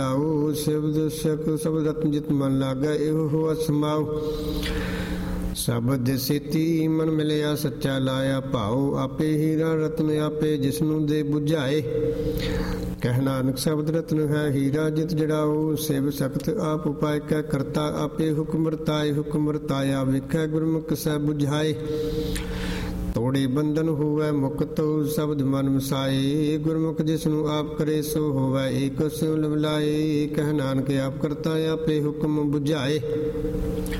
ਆਓ ਸ਼ਬਦ ਸ਼ਕ ਸ਼ਬਦ ਰਤਨ ਜਿਤ ਮਨ ਲਾਗਾ ਇਹੋ ਹੋਆ ਸਮਾਉ। ਸ਼ਬਦ ਸੇਤੀ ਮਨ ਮਿਲਿਆ ਸੱਚਾ ਲਾਇਆ ਭਾਉ। ਆਪੇ ਹੀਰਾ ਰਤਨ ਆਪੇ ਜਿਸਨੂੰ ਦੇ ਬੁਝਾਏ। ਕਹਿ ਨਾਨਕ ਸ਼ਬਦ ਰਤਨ ਹੈ ਹੀਰਾ ਜਿਤ ਜੜਾਓ। ਸਿਵ ਸਖਤ ਆਪ ਉਪਾਇ ਕੈ ਕਰਤਾ ਆਪੇ ਹੁਕਮ ਰਤਾਏ। ਹੁਕਮ ਰਤਾਇਆ ਵੇਖੈ ਗੁਰਮੁਖ ਸੈ ਬੁਝਾਏ। ਤੋੜੇ ਬੰਧਨ ਹੋਵੈ ਮੁਕਤਿ ਸ਼ਬਦ ਮਨ ਮਸਾਏ। ਗੁਰਮੁਖ ਜਿਸਨੂੰ ਆਪ ਕਰੇ ਸੋ ਹੋਵੈ ਏਕ ਸਿਉ ਲਵਲਾਏ। ਕਹਿ ਨਾਨਕ ਆਪ ਕਰਤਾ ਆਪੇ ਹੁਕਮ ਬੁਝਾਏ।